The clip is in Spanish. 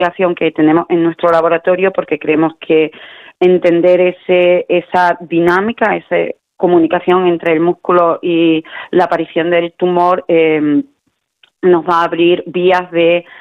investigación que tenemos en nuestro laboratorio, porque creemos que entender esa dinámica, esa comunicación entre el músculo y la aparición del tumor nos va a abrir vías de